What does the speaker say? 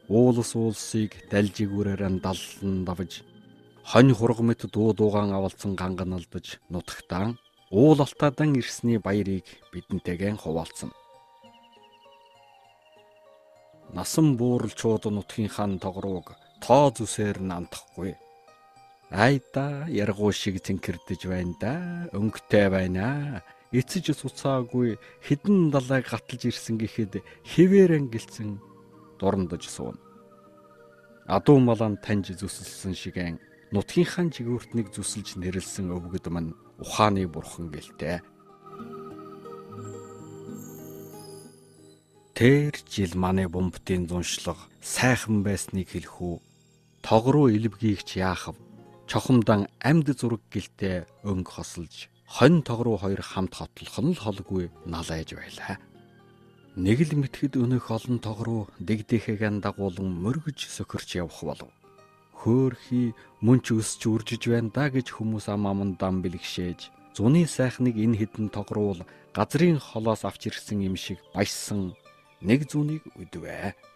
уулс уулсыг далжигүүрээр даллан давж хонь хург мэт дуу дуугаан авалцсан ганган алдаж нутагтаан уул алтаадан ирсний баярыг бидэнтэйгэн хуваалцсан. Насан бууралчууд нутгийнхаа тогрууг тоо зүсээр нантахгүй. Айда яргуу шиг цэнкэрдэж байна да, өнгөтэй байна. Эцэж суцаагүй хідэн далайг гаталж ирсэн гэхэд хിവэрэн гэлцэн дурандаж сууна. Адуу малан таньж зүсэлсэн шигэн нутгийнхаа жигүүртнийг зүсэлж нэрлсэн өвгөд мань ухааны бурхан гэлтэй. Тэр жил манай бомбтын зуншлага сайхан байсныг хэлэх үү? Тогруу илбгийгч яахав? Чохомдан амьд зураг гэлтэй өнг хосолж хонь тогруу хоёр хамт хотлох нь л холгүй налайж байлаа. Нэг л мэтгэд өнөх олон тогруу дэгдэхэгэн дагуулan мөргөж сөхөрч явах болов. Хөөхий мөн ч өсч үржиж байна да гэж хүмүүс ам амандан бэлгшээж зуны сайхныг энэ хідэн тогруул газрын холоос авч ирсэн юм шиг баяссан нэг зүүнийг үдвэ.